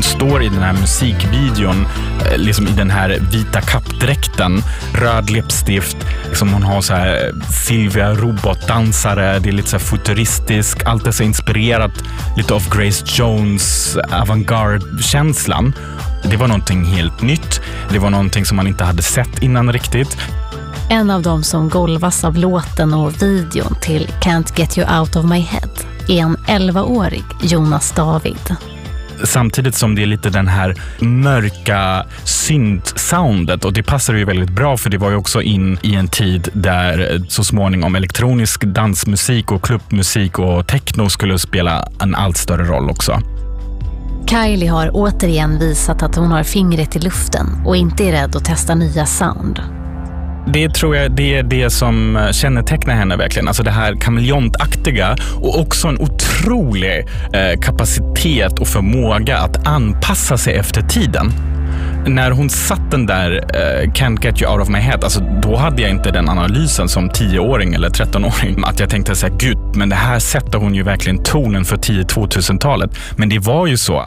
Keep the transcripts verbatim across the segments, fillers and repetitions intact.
Hon står i den här musikvideon liksom i den här vita kappdräkten, röd läppstift, liksom hon har så här Sylvia robotdansare, det är lite så här futuristisk, allt är så inspirerat lite av Grace Jones avantgarde-känslan. Det var någonting helt nytt. Det var någonting som man inte hade sett innan riktigt. En av dem som golvas av låten och videon till Can't Get You Out of My Head är en elvaårig Jonas David. Samtidigt som det är lite den här mörka synt-soundet, och det passar ju väldigt bra för det var ju också in i en tid där så småningom elektronisk dansmusik och klubbmusik och techno skulle spela en allt större roll också. Kylie har återigen visat att hon har fingret i luften och inte är rädd att testa nya sound. Det tror jag det är det som kännetecknar henne verkligen. Alltså det här kameleontaktiga och också en otrolig eh, kapacitet och förmåga att anpassa sig efter tiden. När hon satt den där uh, Can't Get You Out of My Head, alltså då hade jag inte den analysen som tioåring eller trettonåring att jag tänkte så här, gud, men det här sätter hon ju verkligen tonen för tio-tvåtusentalet. Men det var ju så.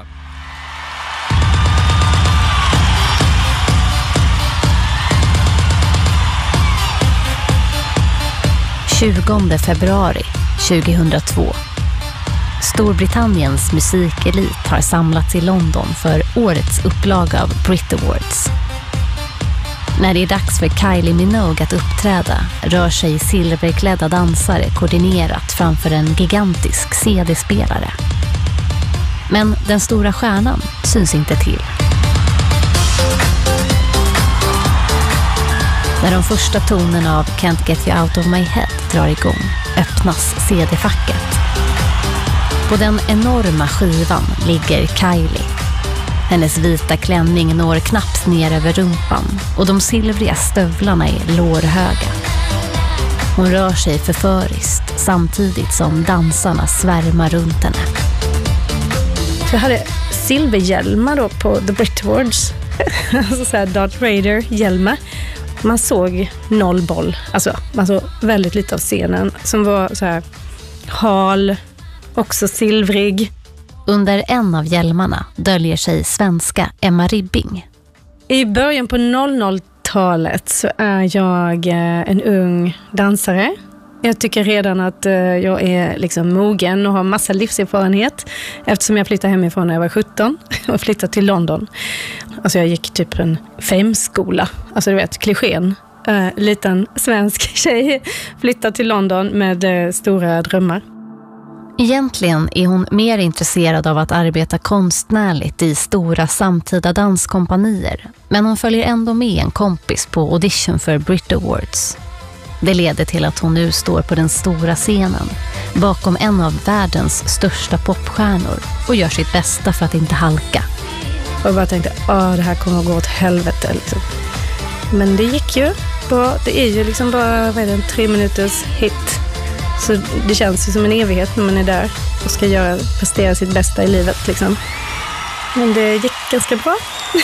tjugonde februari tjugohundratvå. Storbritanniens musikelit har samlats i London för årets upplaga av Brit Awards. När det är dags för Kylie Minogue att uppträda rör sig silverklädda dansare koordinerat framför en gigantisk C D-spelare. Men den stora stjärnan syns inte till. När de första tonerna av Can't Get You Out of My Head drar igång öppnas C D-facket. På den enorma skivan ligger Kylie. Hennes vita klänning når knappt ner över rumpan och de silvriga stövlarna är lårhöga. Hon rör sig förföriskt samtidigt som dansarna svärmar runt henne. Jag hade silverhjälmar då på The Brit Awards. Alltså så här Darth Vader-hjälmar. Man såg noll boll. Alltså man såg väldigt lite av scenen som var så här hal, också silvrig. Under en av hjälmarna döljer sig svenska Emma Ribbing. I början på noll noll-talet så är jag en ung dansare. Jag tycker redan att jag är liksom mogen och har massa livserfarenhet eftersom jag flyttade hemifrån när jag var sjutton och flyttade till London. Alltså jag gick typ en femskola, alltså du vet, klichén. Uh, liten svensk tjej flyttar till London med uh, stora drömmar. Egentligen är hon mer intresserad av att arbeta konstnärligt i stora samtida danskompanier, men hon följer ändå med en kompis på audition för Brit Awards. Det leder till att hon nu står på den stora scenen bakom en av världens största popstjärnor och gör sitt bästa för att inte halka. Och jag bara tänkte, åh, det här kommer att gå åt helvete liksom. Men det gick ju bra. Det är ju liksom bara vad är det, en tre minuters hit. Så det känns ju som en evighet när man är där och ska göra, prestera sitt bästa i livet liksom. Men det gick ganska bra.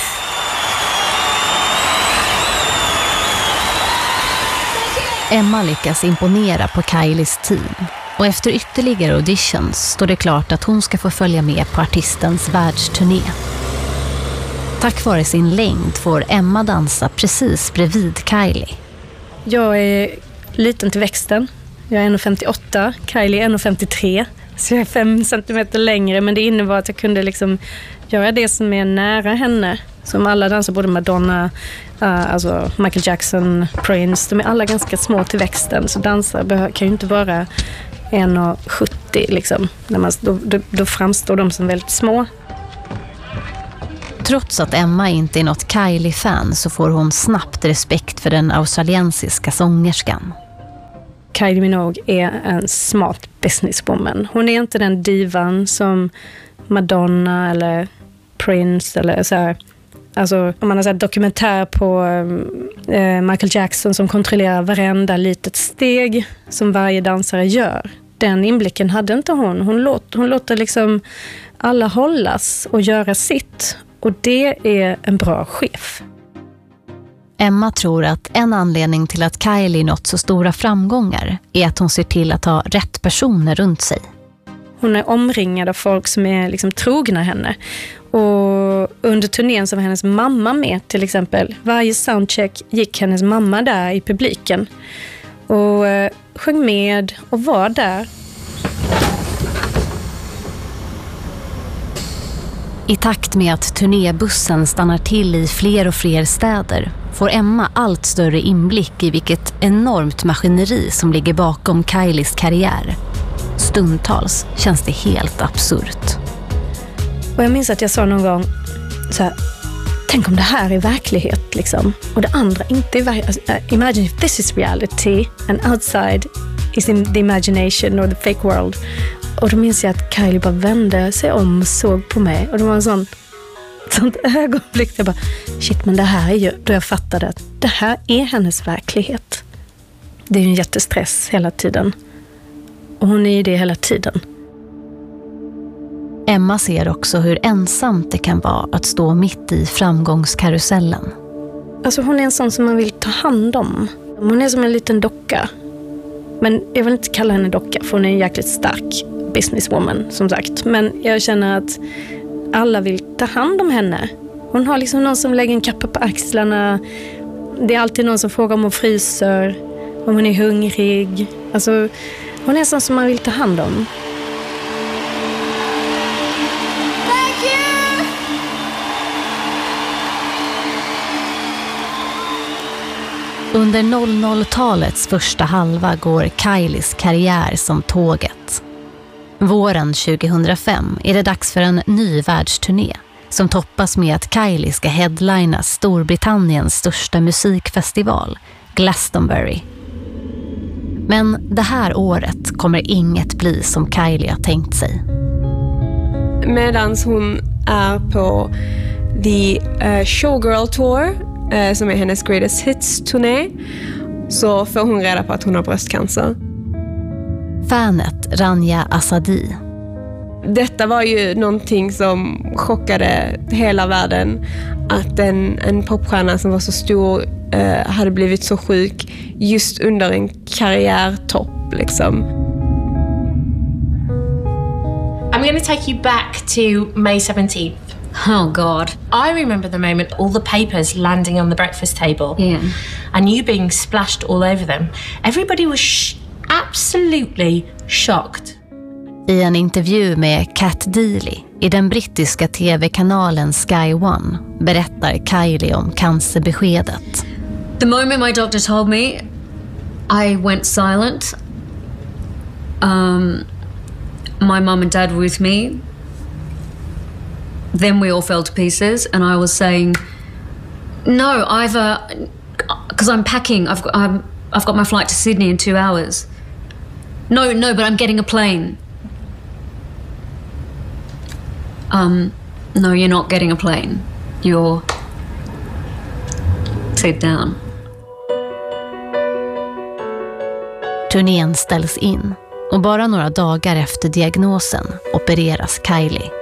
Emma lyckas imponera på Kylies team och efter ytterligare auditions står det klart att hon ska få följa med på artistens världsturné. Tack vare sin längd får Emma dansa precis bredvid Kylie. Jag är liten till växten. Jag är en komma femtioåtta, Kylie är en komma femtiotre. Så jag är fem centimeter längre, men det innebar att jag kunde liksom göra det som är nära henne. Som alla dansar, både Madonna, uh, alltså Michael Jackson, Prince, de är alla ganska små till växten. Så dansare kan ju inte vara en komma sjuttio liksom. När man, då, då, då framstår de som väldigt små. Trots att Emma inte är något Kylie-fan så får hon snabbt respekt för den australiensiska sångerskan. Kylie Minogue är en smart businesswoman. Hon är inte den divan som Madonna eller Prince eller så här. Alltså om man har sett dokumentär på eh, Michael Jackson som kontrollerar varenda litet steg som varje dansare gör. Den inblicken hade inte hon. Hon, låt, hon låter liksom alla hållas och göra sitt. Och det är en bra chef. Emma tror att en anledning till att Kylie nått så stora framgångar är att hon ser till att ha rätt personer runt sig. Hon är omringad av folk som är liksom trogna henne. Och Och under turnén så var hennes mamma med till exempel. Varje soundcheck gick hennes mamma där i publiken. Och eh, sjöng med och var där. I takt med att turnébussen stannar till i fler och fler städer får Emma allt större inblick i vilket enormt maskineri som ligger bakom Kylies karriär. Stundtals känns det helt absurt. Och jag minns att jag sa någon gång så här, tänk om det här är verklighet liksom. Och det andra inte är verklighet. Imagine if this is reality and outside is in the imagination or the fake world. Och då minns jag att Kylie bara vände sig om och såg på mig. Och det var en sån sånt ögonblick. Jag bara, shit, men det här är ju... Då jag fattade att det här är hennes verklighet. Det är ju en jättestress hela tiden. Och hon är ju det hela tiden. Emma ser också hur ensamt det kan vara att stå mitt i framgångskarusellen. Alltså hon är en sån som man vill ta hand om. Hon är som en liten docka. Men jag vill inte kalla henne docka för hon är en jäkligt stark businesswoman som sagt. Men jag känner att alla vill ta hand om henne. Hon har liksom någon som lägger en kappa på axlarna. Det är alltid någon som frågar om hon fryser, om hon är hungrig. Alltså hon är sån som man vill ta hand om. Under noll noll-talets första halva går Kylies karriär som tåget. Våren tjugohundrafem är det dags för en ny världsturné som toppas med att Kylie ska headlina Storbritanniens största musikfestival, Glastonbury. Men det här året kommer inget bli som Kylie har tänkt sig. Medans hon är på The uh, Showgirl Tour, som är hennes Greatest Hits-turné, så får hon reda på att hon har bröstcancer. Fanet Rania Asadi. Detta var ju någonting som chockade hela världen. Att en, en popstjärna som var så stor eh, hade blivit så sjuk just under en karriärtopp liksom. I'm going to take you back to May seventeenth. Oh, God. I remember the moment, all the papers landing on the breakfast table. Yeah. And you being splashed all over them. Everybody was sh- absolutely shocked. I en intervju med Cat Deely i den brittiska tv-kanalen Sky One berättar Kylie om cancerbeskedet. The moment my doctor told me, I went silent. Um, my mum and dad were with me. Then we all fell to pieces, and I was saying, "No, I've because uh, I'm packing. I've got I'm, I've got my flight to Sydney in two hours. No, no, but I'm getting a plane. Um, no, you're not getting a plane. You're sit down." Turnén ställs in och bara några dagar efter diagnosen opereras Kylie.